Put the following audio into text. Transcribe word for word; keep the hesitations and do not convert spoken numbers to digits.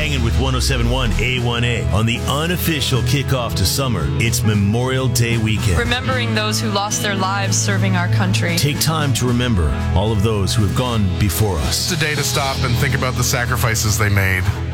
hanging with one oh seven point one A one A on the unofficial kickoff to summer. It's Memorial Day weekend. Remembering those who lost their lives serving our country. Take time to remember all of those who have gone before us. It's a day to stop and think about the sacrifices they made.